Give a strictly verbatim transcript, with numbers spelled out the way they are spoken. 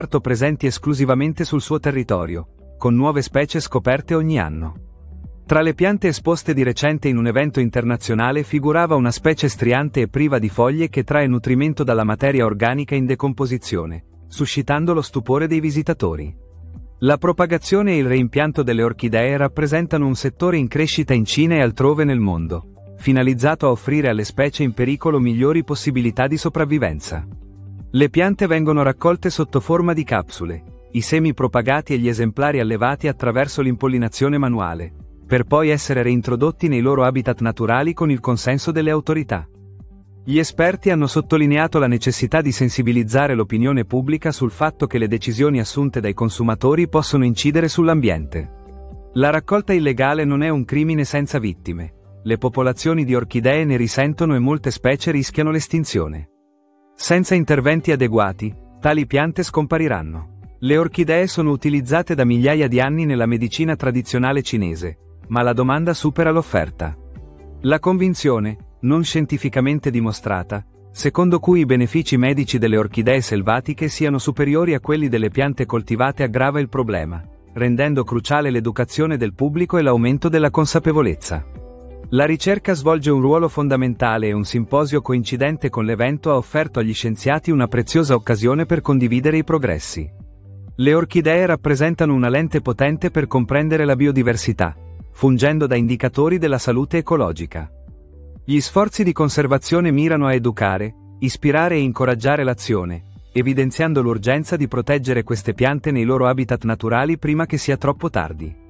presenti esclusivamente sul suo territorio, con nuove specie scoperte ogni anno. Tra le piante esposte di recente in un evento internazionale figurava una specie striante e priva di foglie che trae nutrimento dalla materia organica in decomposizione, suscitando lo stupore dei visitatori. La propagazione e il reimpianto delle orchidee rappresentano un settore in crescita in Cina e altrove nel mondo, finalizzato a offrire alle specie in pericolo migliori possibilità di sopravvivenza. Le piante vengono raccolte sotto forma di capsule, i semi propagati e gli esemplari allevati attraverso l'impollinazione manuale, per poi essere reintrodotti nei loro habitat naturali con il consenso delle autorità. Gli esperti hanno sottolineato la necessità di sensibilizzare l'opinione pubblica sul fatto che le decisioni assunte dai consumatori possono incidere sull'ambiente. La raccolta illegale non è un crimine senza vittime. Le popolazioni di orchidee ne risentono e molte specie rischiano l'estinzione. Senza interventi adeguati, tali piante scompariranno. Le orchidee sono utilizzate da migliaia di anni nella medicina tradizionale cinese, ma la domanda supera l'offerta. La convinzione, non scientificamente dimostrata, secondo cui i benefici medici delle orchidee selvatiche siano superiori a quelli delle piante coltivate aggrava il problema, rendendo cruciale l'educazione del pubblico e l'aumento della consapevolezza. La ricerca svolge un ruolo fondamentale e un simposio coincidente con l'evento ha offerto agli scienziati una preziosa occasione per condividere i progressi. Le orchidee rappresentano una lente potente per comprendere la biodiversità, fungendo da indicatori della salute ecologica. Gli sforzi di conservazione mirano a educare, ispirare e incoraggiare l'azione, evidenziando l'urgenza di proteggere queste piante nei loro habitat naturali prima che sia troppo tardi.